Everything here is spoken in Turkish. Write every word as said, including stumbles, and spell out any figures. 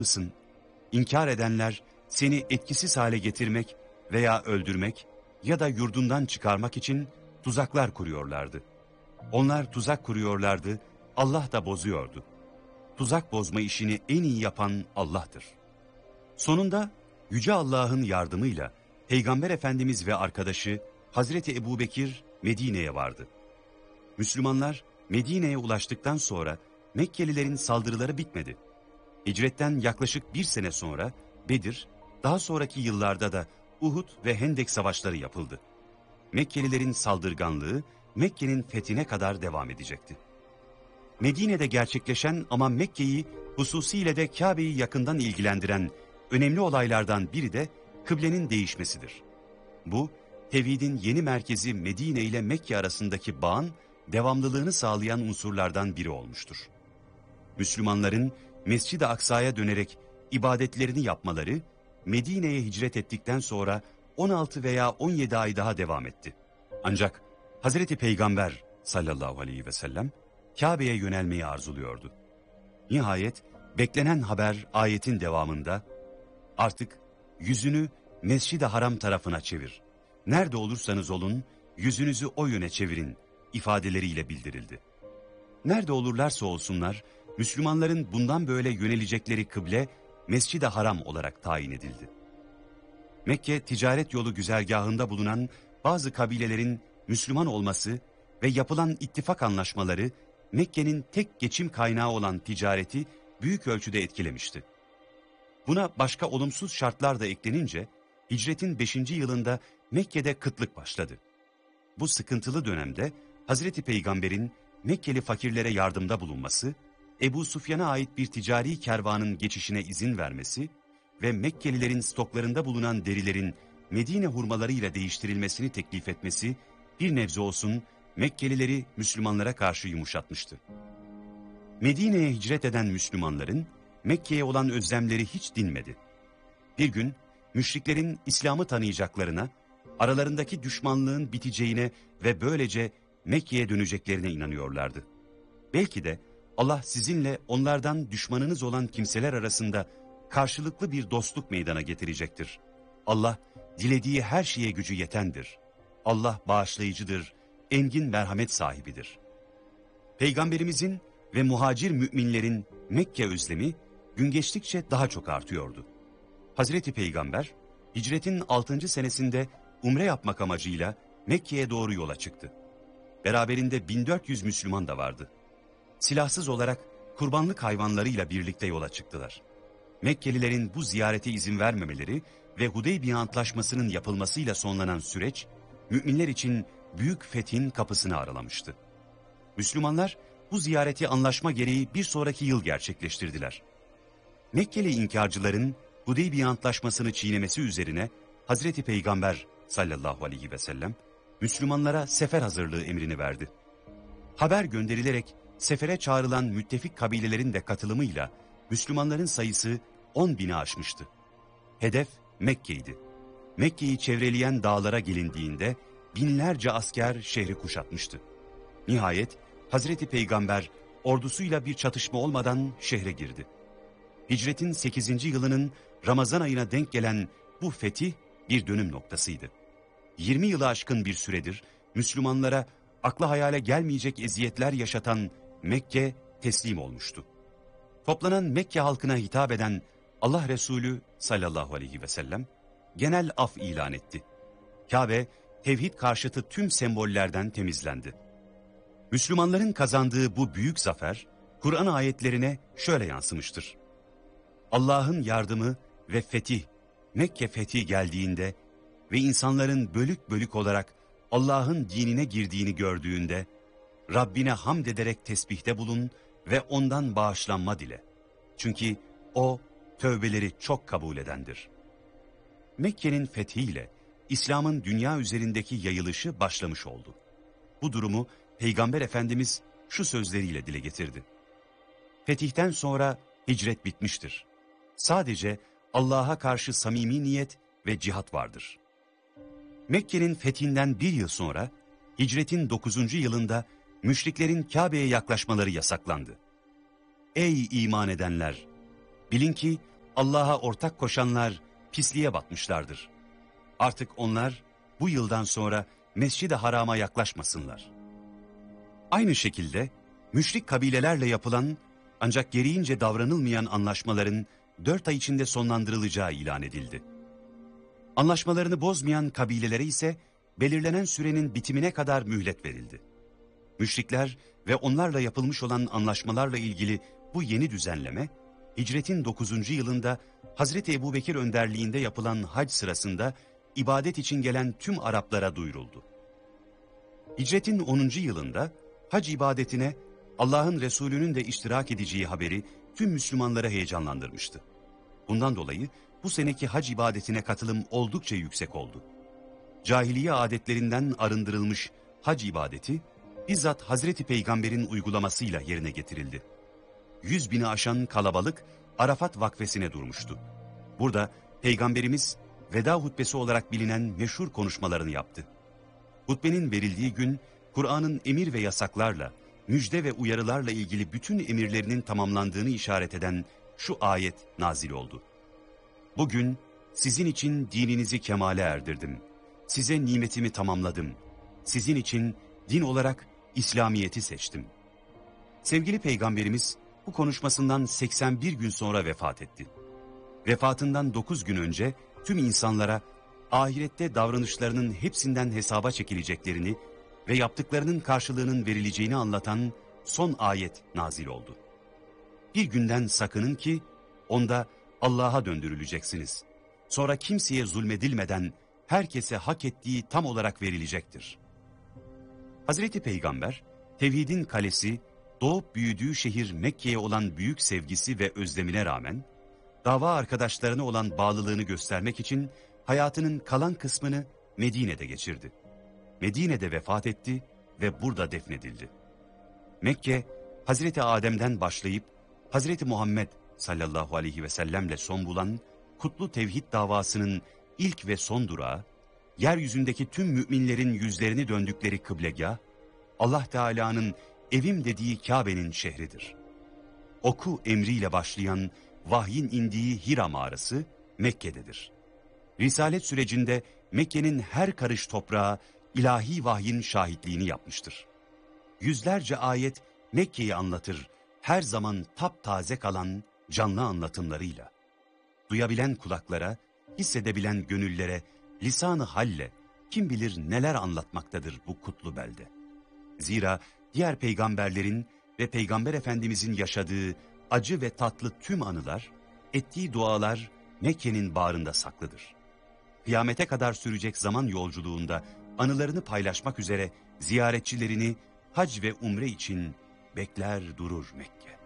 mısın? İnkar edenler seni etkisiz hale getirmek veya öldürmek ya da yurdundan çıkarmak için tuzaklar kuruyorlardı. Onlar tuzak kuruyorlardı, Allah da bozuyordu. Tuzak bozma işini en iyi yapan Allah'tır. Sonunda Yüce Allah'ın yardımıyla Peygamber Efendimiz ve arkadaşı Hazreti Ebubekir Medine'ye vardı. Müslümanlar Medine'ye ulaştıktan sonra Mekkelilerin saldırıları bitmedi. Hicretten yaklaşık bir sene sonra Bedir, daha sonraki yıllarda da Uhud ve Hendek savaşları yapıldı. Mekkelilerin saldırganlığı Mekke'nin fethine kadar devam edecekti. Medine'de gerçekleşen ama Mekke'yi hususiyle de Kabe'yi yakından ilgilendiren önemli olaylardan biri de kıblenin değişmesidir. Bu, tevhidin yeni merkezi Medine ile Mekke arasındaki bağın devamlılığını sağlayan unsurlardan biri olmuştur. Müslümanların Mescid-i Aksa'ya dönerek ibadetlerini yapmaları, Medine'ye hicret ettikten sonra on altı veya on yedi ay daha devam etti. Ancak Hazreti Peygamber sallallahu aleyhi ve sellem Kabe'ye yönelmeyi arzuluyordu. Nihayet beklenen haber ayetin devamında, artık yüzünü Mescid-i Haram tarafına çevir, nerede olursanız olun yüzünüzü o yöne çevirin ifadeleriyle bildirildi. Nerede olurlarsa olsunlar, Müslümanların bundan böyle yönelecekleri kıble Mescid-i Haram olarak tayin edildi. Mekke ticaret yolu güzergahında bulunan bazı kabilelerin Müslüman olması ve yapılan ittifak anlaşmaları Mekke'nin tek geçim kaynağı olan ticareti büyük ölçüde etkilemişti. Buna başka olumsuz şartlar da eklenince hicretin beşinci yılında Mekke'de kıtlık başladı. Bu sıkıntılı dönemde Hazreti Peygamber'in Mekkeli fakirlere yardımda bulunması, Ebu Sufyan'a ait bir ticari kervanın geçişine izin vermesi ve Mekkelilerin stoklarında bulunan derilerin Medine hurmalarıyla değiştirilmesini teklif etmesi bir nebze olsun Mekkelileri Müslümanlara karşı yumuşatmıştı. Medine'ye hicret eden Müslümanların Mekke'ye olan özlemleri hiç dinmedi. Bir gün müşriklerin İslam'ı tanıyacaklarına, aralarındaki düşmanlığın biteceğine ve böylece Mekke'ye döneceklerine inanıyorlardı. Belki de Allah sizinle onlardan düşmanınız olan kimseler arasında karşılıklı bir dostluk meydana getirecektir. Allah dilediği her şeye gücü yetendir. Allah bağışlayıcıdır, engin merhamet sahibidir. Peygamberimizin ve muhacir müminlerin Mekke özlemi gün geçtikçe daha çok artıyordu. Hazreti Peygamber hicretin altıncı senesinde umre yapmak amacıyla Mekke'ye doğru yola çıktı. Beraberinde bin dört yüz Müslüman da vardı. Silahsız olarak kurbanlık hayvanlarıyla birlikte yola çıktılar. Mekkelilerin bu ziyarete izin vermemeleri ve Hudeybiye Antlaşması'nın yapılmasıyla sonlanan süreç, müminler için büyük fethin kapısını aralamıştı. Müslümanlar bu ziyareti anlaşma gereği bir sonraki yıl gerçekleştirdiler. Mekkeli inkarcıların Hudeybiye Antlaşması'nı çiğnemesi üzerine Hazreti Peygamber sallallahu aleyhi ve sellem Müslümanlara sefer hazırlığı emrini verdi. Haber gönderilerek sefere çağrılan müttefik kabilelerin de katılımıyla Müslümanların sayısı on bini aşmıştı. Hedef Mekke'ydi. Mekke'yi çevreleyen dağlara gelindiğinde binlerce asker şehri kuşatmıştı. Nihayet Hazreti Peygamber ordusuyla bir çatışma olmadan şehre girdi. Hicretin sekizinci yılının Ramazan ayına denk gelen bu fetih bir dönüm noktasıydı. yirmi yılı aşkın bir süredir Müslümanlara akla hayale gelmeyecek eziyetler yaşatan Mekke teslim olmuştu. Toplanan Mekke halkına hitap eden Allah Resulü sallallahu aleyhi ve sellem genel af ilan etti. Kabe tevhid karşıtı tüm sembollerden temizlendi. Müslümanların kazandığı bu büyük zafer Kur'an ayetlerine şöyle yansımıştır. Allah'ın yardımı ve fetih, Mekke fethi geldiğinde ve insanların bölük bölük olarak Allah'ın dinine girdiğini gördüğünde, Rabbine hamd ederek tesbihte bulun ve ondan bağışlanma dile. Çünkü o tövbeleri çok kabul edendir. Mekke'nin fethiyle İslam'ın dünya üzerindeki yayılışı başlamış oldu. Bu durumu Peygamber Efendimiz şu sözleriyle dile getirdi. Fetihten sonra hicret bitmiştir. Sadece Allah'a karşı samimi niyet ve cihat vardır. Mekke'nin fethinden bir yıl sonra hicretin dokuzuncu yılında müşriklerin Kabe'ye yaklaşmaları yasaklandı. Ey iman edenler! Bilin ki Allah'a ortak koşanlar pisliğe batmışlardır. Artık onlar bu yıldan sonra Mescid-i Haram'a yaklaşmasınlar. Aynı şekilde müşrik kabilelerle yapılan ancak gereğince davranılmayan anlaşmaların dört ay içinde sonlandırılacağı ilan edildi. Anlaşmalarını bozmayan kabilelere ise belirlenen sürenin bitimine kadar mühlet verildi. Müşrikler ve onlarla yapılmış olan anlaşmalarla ilgili bu yeni düzenleme, hicretin dokuzuncu yılında Hazreti Ebubekir önderliğinde yapılan hac sırasında ibadet için gelen tüm Araplara duyuruldu. Hicretin onuncu yılında hac ibadetine Allah'ın Resulü'nün de iştirak edeceği haberi tüm Müslümanları heyecanlandırmıştı. Bundan dolayı bu seneki hac ibadetine katılım oldukça yüksek oldu. Cahiliye adetlerinden arındırılmış hac ibadeti, bizzat Hazreti Peygamber'in uygulamasıyla yerine getirildi. Yüz bini aşan kalabalık Arafat vakfesine durmuştu. Burada Peygamberimiz veda hutbesi olarak bilinen meşhur konuşmalarını yaptı. Hutbenin verildiği gün Kur'an'ın emir ve yasaklarla, müjde ve uyarılarla ilgili bütün emirlerinin tamamlandığını işaret eden şu ayet nazil oldu. Bugün sizin için dininizi kemale erdirdim. Size nimetimi tamamladım. Sizin için din olarak İslamiyet'i seçtim. Sevgili Peygamberimiz bu konuşmasından seksen bir gün sonra vefat etti. Vefatından dokuz gün önce tüm insanlara ahirette davranışlarının hepsinden hesaba çekileceklerini ve yaptıklarının karşılığının verileceğini anlatan son ayet nazil oldu. Bir günden sakının ki onda Allah'a döndürüleceksiniz. Sonra kimseye zulmedilmeden herkese hak ettiği tam olarak verilecektir. Hazreti Peygamber, tevhidin kalesi, doğup büyüdüğü şehir Mekke'ye olan büyük sevgisi ve özlemine rağmen, dava arkadaşlarına olan bağlılığını göstermek için hayatının kalan kısmını Medine'de geçirdi. Medine'de vefat etti ve burada defnedildi. Mekke, Hazreti Adem'den başlayıp Hazreti Muhammed sallallahu aleyhi ve sellemle son bulan kutlu tevhid davasının ilk ve son durağı, yeryüzündeki tüm müminlerin yüzlerini döndükleri kıblegah, Allah Teala'nın evim dediği Kabe'nin şehridir. Oku emriyle başlayan vahyin indiği Hira mağarası Mekke'dedir. Risalet sürecinde Mekke'nin her karış toprağı ilahi vahyin şahitliğini yapmıştır. Yüzlerce ayet Mekke'yi anlatır, her zaman taptaze kalan canlı anlatımlarıyla. Duyabilen kulaklara, hissedebilen gönüllere, lisan-ı halle kim bilir neler anlatmaktadır bu kutlu belde. Zira diğer peygamberlerin ve Peygamber Efendimizin yaşadığı acı ve tatlı tüm anılar, ettiği dualar Mekke'nin bağrında saklıdır. Kıyamete kadar sürecek zaman yolculuğunda anılarını paylaşmak üzere ziyaretçilerini hac ve umre için bekler durur Mekke.